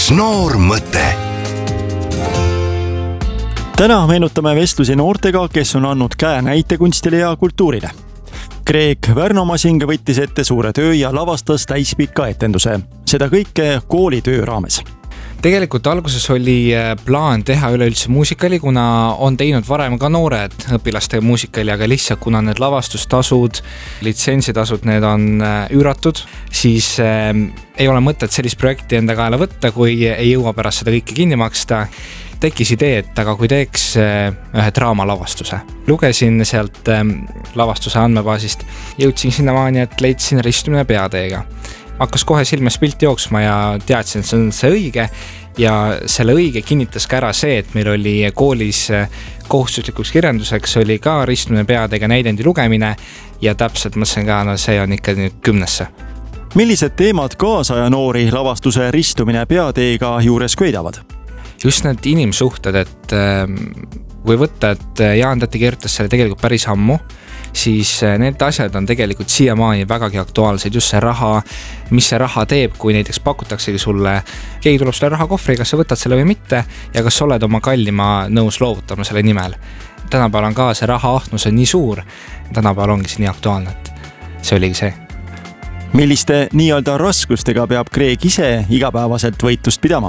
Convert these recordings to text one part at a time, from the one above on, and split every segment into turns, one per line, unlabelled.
üks noor mõte.
Täna meenutame vestlusi noortega, kes on andnud käe näitekunstile ja kultuurile. Kreek Värnomasing võttis ette suure töö ja lavastas täispika etenduse. Seda kõike koolitöö raames.
Tegelikult alguses oli plaan teha üleüldse muusikali, kuna on teinud varem ka noored õpilastega muusikali, aga lihtsalt kuna need lavastustasud, litsentsitasud, need on üüratud, siis ei ole mõtet sellist projekti enda kaela võtta, kui ei jõua pärast seda kõike kinni maksta. Tekkis idee, et aga kui teeks ühe draamalavastuse. Lugesin sealt lavastuse andmebaasist, jõudsin sinnamaani, et leidsin Ristumine peateega. Hakkas kohe silmes pilt jooksma ja teadsin, et see on see õige ja selle õige kinnitas ka ära see, et meil oli koolis kohustuslikuks kirjanduseks oli ka Ristumine peateega näidendi lugemine ja täpselt mõtlesin ka, no see on ikka nüüd 10.
Millised teemad kaasaja noori lavastuse Ristumine peateega juures köidavad?
Just need inimsuhted, et või võtta, et Jaan Täti kirjutas selle tegelikult päris ammu, siis need asjad on tegelikult siiamaani vägagi aktuaalsed. Just see raha, mis see raha teeb, kui näiteks pakutaksegi sulle, keegi tuleb sulle rahakohvri, kas sa võtad selle või mitte ja kas oled oma kallima nõus loovutama selle nimel. Tänapäeval on ka see rahaahnus on nii suur, tänapäeval ongi see nii aktuaalne, et see oligi see.
Milliste nii-öelda raskustega peab Kreek ise igapäevaselt võitlust pidama?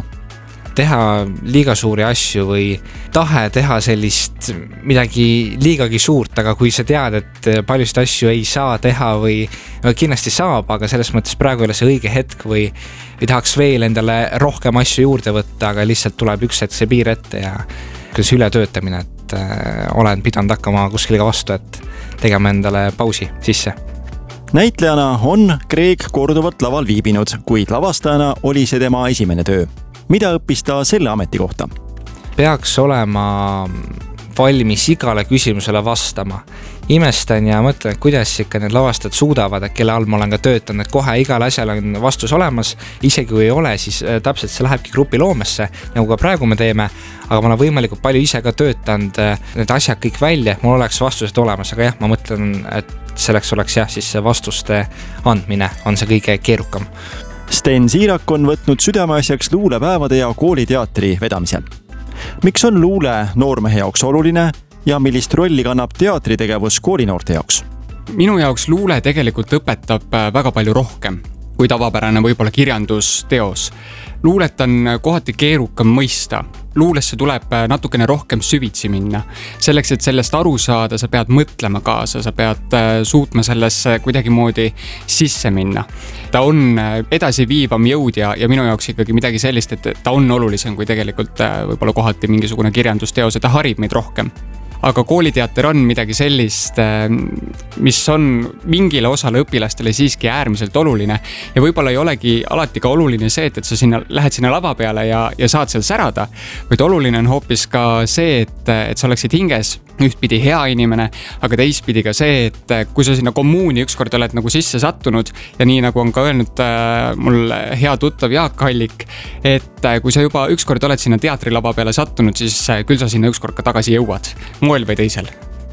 Teha liiga suuri asju või tahe teha sellist midagi liigagi suurt, aga kui sa tead, et paljusid asju ei saa teha või kindlasti saab, aga selles mõttes praegu ei ole see õige hetk või tahaks veel endale rohkem asju juurde võtta, aga lihtsalt tuleb üks hetk see piir ette ja see ületöötamine, et olen pidanud hakkama kuskiliga vastu, et tegema endale pausi sisse.
Näitlejana on Kreek korduvalt laval viibinud, kuid lavastajana oli see tema esimene töö. Mida õppis ta selle ameti kohta?
Peaks olema valmis igale küsimusele vastama. Imestan ja mõtlen, et kuidas ikka need lavastajad suudavad, et kelle all ma olen ka töötanud, et kohe igal asjal on vastus olemas. Isegi kui ei ole, siis täpselt see lähebki grupiloomesse, nagu ka praegu me teeme, aga ma olen võimalikult palju ise ka töötanud need asjad kõik välja, mul oleks vastused olemas, aga jah, ma mõtlen, et selleks oleks jah, siis see vastuste andmine on see kõige keerukam.
Sten Siirak on võtnud südameasjaks luulepäevade ja kooliteatri vedamise. Miks on luule noormehe jaoks oluline ja millist rolli kannab teatritegevus koolinoorte jaoks?
Minu jaoks luule tegelikult õpetab väga palju rohkem kui tavapärane võib-olla kirjandusteos. Luulet on kohati keerukam mõista. Luulesse tuleb natukene rohkem süvitsi minna. Selleks, et sellest aru saada, sa pead mõtlema kaasa, sa pead suutma sellesse kuidagi moodi sisse minna. Ta on edasiviivam jõud ja minu jaoks ikkagi midagi sellist, et ta on olulisem kui tegelikult võib-olla kohati mingisugune kirjandusteos ja ta harib meid rohkem. Aga kooliteater on midagi sellist, mis on mingile osale õpilastele siiski äärmiselt oluline ja võib-olla ei olegi alati ka oluline see, et sa lähed sinna lava peale ja saad seal särada, vaid oluline on hoopis ka see, et sa oleksid hinges ühtpidi hea inimene, aga teistpidi ka see, et kui sa sinna kommuuni ükskord oled nagu sisse sattunud ja nii nagu on ka öelnud mul hea tuttav Jaak Hallik, et kui sa juba ükskord oled sinna teatrilava peale sattunud, siis küll sa sinna ükskord ka tagasi jõuad, moel või teisel.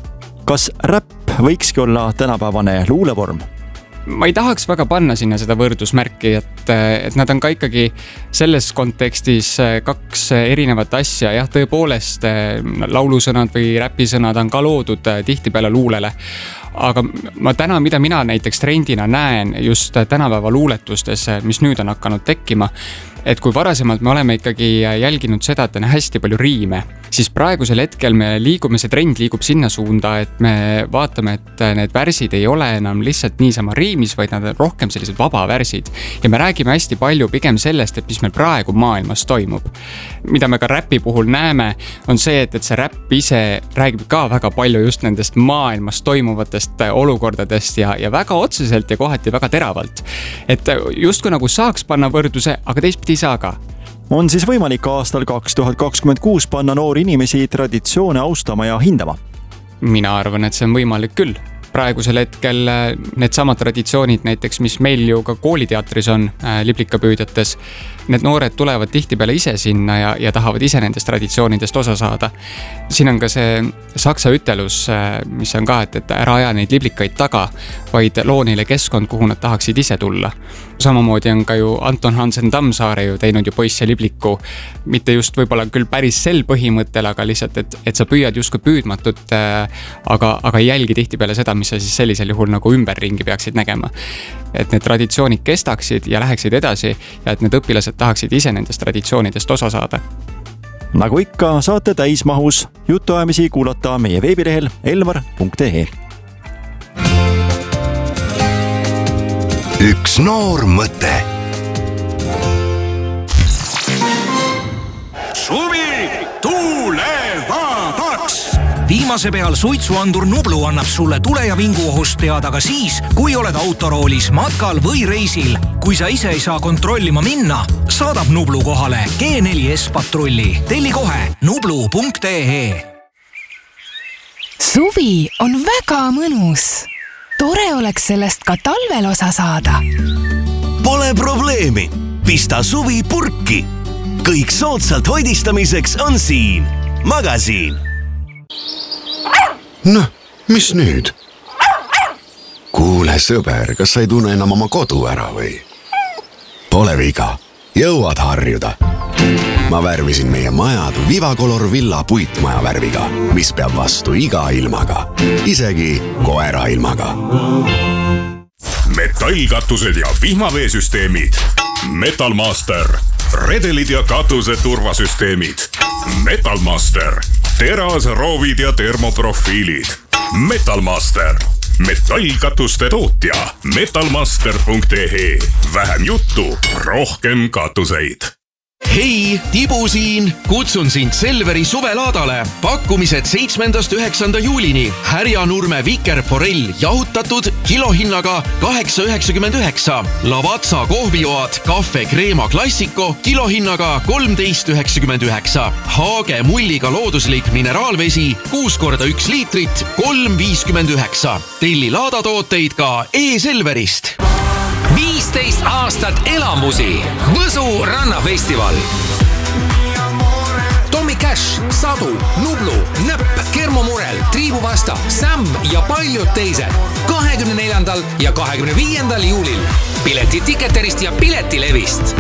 Kas räpp võikski olla tänapäevane luulevorm?
Ma ei tahaks väga panna sinna seda võrdusmärki, et nad on ka ikkagi selles kontekstis kaks erinevat asja. Jah, tõepoolest laulusõnad või räpisõnad on ka loodud tihtipeale luulele. Aga mida mina näiteks trendina näen just tänapäeva luuletustes, mis nüüd on hakanud tekkima, et kui varasemalt me oleme ikkagi jälginud seda, et on hästi palju riime, siis praegusel hetkel me liigume, see trend liigub sinna suunda, et me vaatame, et need värsid ei ole enam lihtsalt niisama riimis, vaid nad on rohkem sellised vabavärsid. Ja me räägime hästi palju pigem sellest, et mis meil praegu maailmas toimub. Mida me ka räpi puhul näeme, on see, et see räpp ise räägib ka väga palju just nendest maailmas toimuvatest olukordadest ja väga otseselt ja kohati väga teravalt. Et justkui nagu saaks panna võrduse, aga teistpidi ei saa ka.
On siis võimalik aastal 2026 panna noori inimesi traditsioone austama ja hindama?
Mina arvan, et see on võimalik küll. praegusel hetkel need samad traditsioonid näiteks, mis meil ju ka kooliteatris on liblikapüüdjates, need noored tulevad tihtipeale ise sinna ja tahavad ise nendest traditsioonidest osa saada. Siin on ka see saksa ütelus, mis on ka, et ära aja neid liblikaid taga, vaid loo neile keskkond, kuhu nad tahaksid ise tulla. Samamoodi on ka ju Anton Hansen Tammsaare ju teinud ju Poiss ja libliku, mitte just võib-olla küll päris sel põhimõttel, aga lihtsalt, et sa püüad justkui püüdmatut, aga ei jälgi tihtipeale seda, mis sa siis sellisel juhul nagu ümberringi peaksid nägema. Et need traditsioonid kestaksid ja läheksid edasi ja et need õpilased tahaksid ise nendest traditsioonidest osa saada.
Nagu ikka, saate täismahus jutuajamisi kuulata meie veebilehel elmar.ee.
Üks noor mõte.
Suvi tulevadaks! Viimase peal suitsuandur Nublu annab sulle tule- ja vinguohust teada ka siis, kui oled autoroolis, matkal või reisil. Kui sa ise ei saa kontrollima minna, saadab Nublu kohale G4S patrulli. Telli kohe nublu.ee.
Suvi on väga mõnus. Tore oleks sellest ka talvel osa saada.
Pole probleemi. Pista suvi purki. Kõik soodsalt hoidistamiseks on siin. Magasiin.
Noh, mis nüüd? Kuule sõber, kas sa ei tunne enam oma kodu ära või? Pole viga. Jõuad harjuda. Ma värvisin meie majad Vivacolor Villa puitmaja värviga, mis peab vastu iga ilmaga, isegi koera ilmaga.
Metallkatused ja vihmaveesüsteemid. Metalmaster. Redelid ja katuse turvasüsteemid. Metalmaster. Teras, roovid ja termoprofiilid. Metalmaster. Metallkatuste tootja. Metalmaster.ee. Vähem juttu, rohkem katuseid.
Hei, Tibu siin! Kutsun sind Selveri suvelaadale. Pakkumised 7.–9. juulini. Härjanurme vikerforell jahutatud kilohinnaga 8,99. Lavazza kohvioad Cafe Crema Classico kilohinnaga 13,99. Haage mulliga looduslik mineraalvesi 6x1 liitrit 3,59. Telli laadatooteid ka E-Selverist.
15 aastat elamusi. Võsu rannafestival. Tommy Cash, Sadu, Nublu, Näpp, Kermomurel, Triibuvasta, Sam ja paljud teised. 24. ja 25. juulil. Pileti Ticketerist ja Piletilevist.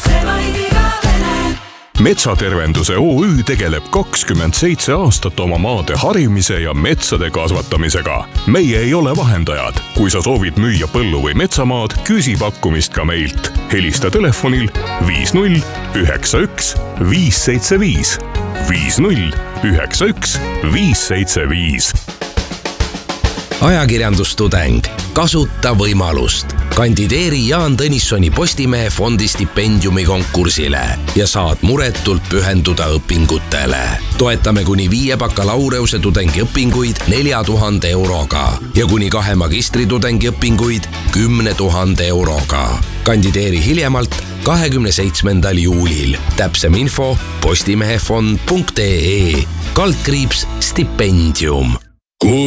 Metsatervenduse OÜ tegeleb 27 aastat oma maade harimise ja metsade kasvatamisega. Meie ei ole vahendajad. Kui sa soovid müüa põllu või metsamaad, küsi pakkumist ka meilt. Helista telefonil 50 91 575. 50 91 575.
Ajakirjandustudeng. Kasuta võimalust. Kandideeri Jaan Tõnissoni Postimehe fondi stipendiumi konkursile ja saad muretult pühenduda õpingutele. Toetame kuni 5 bakalaureuse tudengi õpinguid 4000 euroga ja kuni 2 magistritudengi õpinguid 10 000 euroga. Kandideeri hiljemalt 27. juulil. Täpsem info postimehefond.ee /stipendium.